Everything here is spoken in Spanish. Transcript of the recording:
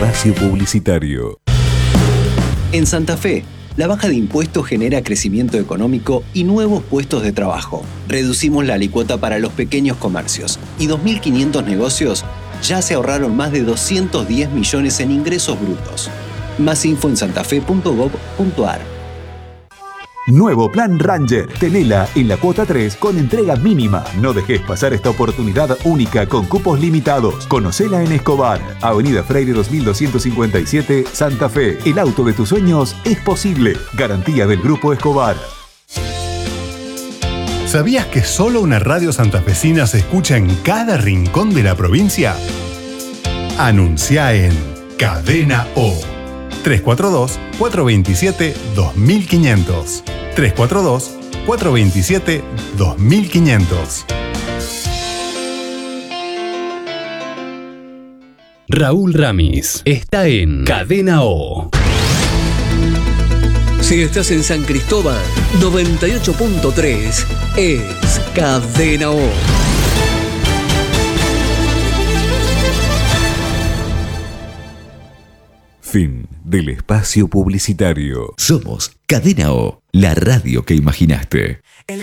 espacio publicitario. En Santa Fe, la baja de impuestos genera crecimiento económico y nuevos puestos de trabajo. Reducimos la alícuota para los pequeños comercios y 2.500 negocios ya se ahorraron más de 210 millones en ingresos brutos. Más info en santafe.gov.ar. Nuevo Plan Ranger. Tenela en la cuota 3 con entrega mínima. No dejes pasar esta oportunidad única con cupos limitados. Conocela en Escobar, Avenida Freire 2257, Santa Fe. El auto de tus sueños es posible. Garantía del Grupo Escobar. ¿Sabías que solo una radio santafesina se escucha en cada rincón de la provincia? Anuncia en Cadena O. 342-427-2500. 342-427-2500. Raúl Ramis está en Cadena O. Si estás en San Cristóbal, 98.3 es Cadena O. Fin del espacio publicitario. Somos Cadena O, la radio que imaginaste.